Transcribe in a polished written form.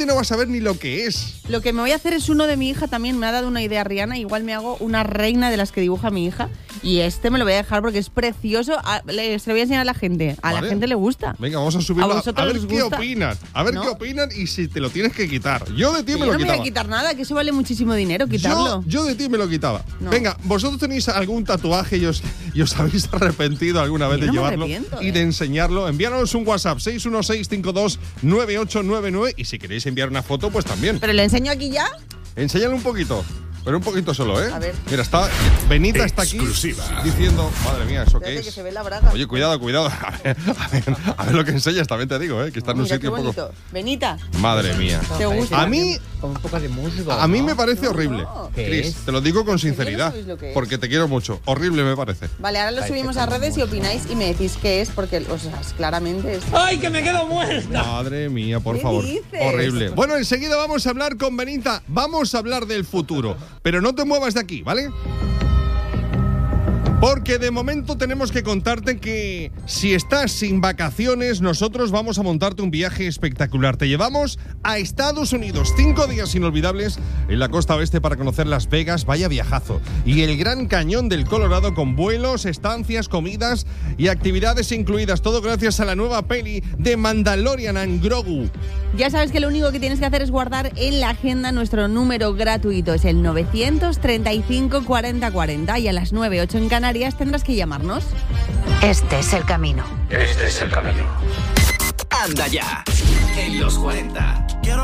no va a saber ni lo que es. Lo que me voy a hacer es uno de mi hija también. Me ha dado una idea Rihanna. Igual me hago una reina de las que dibuja mi hija. Y me lo voy a dejar porque es precioso. Se lo voy a enseñar a la gente. A la gente le gusta. Venga, vamos a subirlo. A ver qué opinan. A ver qué opinan y si te lo tienes que quitar. Yo de ti me lo quitaba. Yo no me voy a quitar nada, que eso vale muchísimo dinero quitarlo. Yo de ti me lo quitaba. No. Venga, ¿vosotros tenéis algún tatuaje y os habéis arrepentido alguna vez de llevarlo y de enseñarlo? Envíanos un WhatsApp 616529899 y si queréis enviar una foto, pues también. ¿Pero le enseño aquí ya? Enséñale un poquito. Pero un poquito solo, ¿eh? A ver. Mira, Benita está aquí diciendo... Madre mía, ¿eso qué es? Que se ve la braga. Oye, cuidado. A ver lo que enseñas, también te digo, ¿eh? Que está en un sitio un poco... Benita. Madre mía. ¿Te gusta? A mí... Con un poco de musgo. A mí me parece horrible. Chris, te lo digo con sinceridad. Porque te quiero mucho. Horrible me parece. Vale, ahora lo subimos a redes y opináis y me decís qué es, porque, o sea, claramente es... ¡Ay, que me quedo muerta! Madre mía, por ¿Qué favor. dices? Horrible. Bueno, enseguida vamos a hablar con Benita. Vamos a hablar del futuro. Pero no te muevas de aquí, ¿vale? Porque de momento tenemos que contarte que si estás sin vacaciones, nosotros vamos a montarte un viaje espectacular. Te llevamos a Estados Unidos, 5 días inolvidables en la costa oeste para conocer Las Vegas, vaya viajazo. Y el Gran Cañón del Colorado con vuelos, estancias, comidas y actividades incluidas. Todo gracias a la nueva peli de Mandalorian and Grogu. Ya sabes que lo único que tienes que hacer es guardar en la agenda nuestro número gratuito. Es el 935 40 40 y a las 9:08 en Canarias tendrás que llamarnos. Este es el camino. Este es el camino. Anda ya. En los 40.